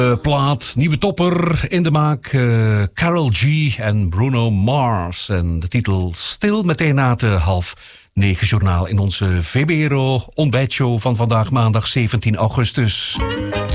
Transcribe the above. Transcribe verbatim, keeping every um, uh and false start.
Uh, plaat, nieuwe topper in de maak. Uh, Karol G en Bruno Mars. En de titel stil meteen na het half negen journaal in onze V B R O ontbijtshow van vandaag maandag zeventien augustus.